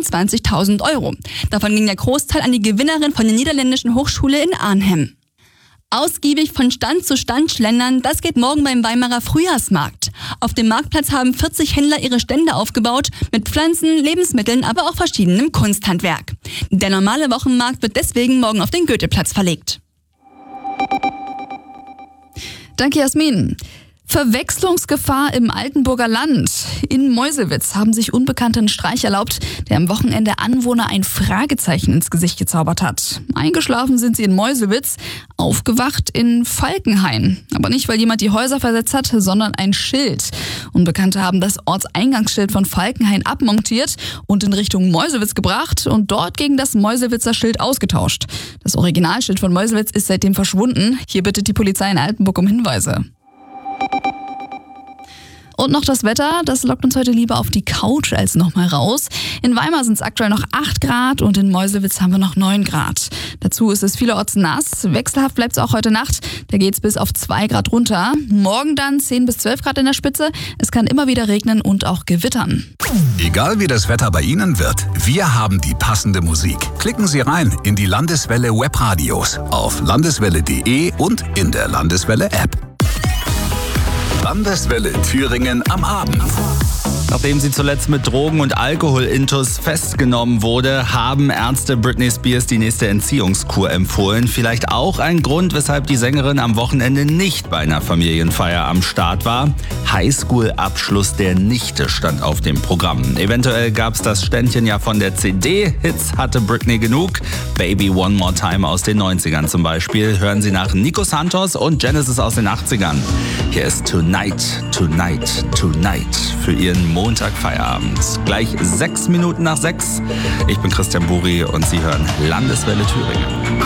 25.000 €. Davon ging der Großteil an die Gewinnerin von der niederländischen Hochschule in Arnhem. Ausgiebig von Stand zu Stand schlendern, das geht morgen beim Weimarer Frühjahrsmarkt. Auf dem Marktplatz haben 40 Händler ihre Stände aufgebaut, mit Pflanzen, Lebensmitteln, aber auch verschiedenem Kunsthandwerk. Der normale Wochenmarkt wird deswegen morgen auf den Goetheplatz verlegt. Danke, Jasmin. Verwechslungsgefahr im Altenburger Land. In Meuselwitz haben sich Unbekannte einen Streich erlaubt, der am Wochenende Anwohner ein Fragezeichen ins Gesicht gezaubert hat. Eingeschlafen sind sie in Meuselwitz, aufgewacht in Falkenhain. Aber nicht, weil jemand die Häuser versetzt hat, sondern ein Schild. Unbekannte haben das Ortseingangsschild von Falkenhain abmontiert und in Richtung Meuselwitz gebracht und dort gegen das Meuselwitzer Schild ausgetauscht. Das Originalschild von Meuselwitz ist seitdem verschwunden. Hier bittet die Polizei in Altenburg um Hinweise. Und noch das Wetter, das lockt uns heute lieber auf die Couch als nochmal raus. In Weimar sind es aktuell noch 8 Grad und in Meuselwitz haben wir noch 9 Grad. Dazu ist es vielerorts nass. Wechselhaft bleibt es auch heute Nacht. Da geht es bis auf 2 Grad runter. Morgen dann 10 bis 12 Grad in der Spitze. Es kann immer wieder regnen und auch gewittern. Egal wie das Wetter bei Ihnen wird, wir haben die passende Musik. Klicken Sie rein in die Landeswelle Webradios auf landeswelle.de und in der Landeswelle App. Landeswelle Thüringen am Abend. Nachdem sie zuletzt mit Drogen- und Alkoholintus festgenommen wurde, haben Ärzte Britney Spears die nächste Entziehungskur empfohlen. Vielleicht auch ein Grund, weshalb die Sängerin am Wochenende nicht bei einer Familienfeier am Start war. Highschool-Abschluss der Nichte stand auf dem Programm. Eventuell gab es das Ständchen ja von der CD. Hits hatte Britney genug. Baby One More Time aus den 90ern zum Beispiel. Hören Sie nach Nico Santos und Genesis aus den 80ern. Hier ist Tonight, Tonight, Tonight für Ihren Montagfeierabend. Gleich 6 Minuten nach 6. Ich bin Christian Buri und Sie hören Landeswelle Thüringen.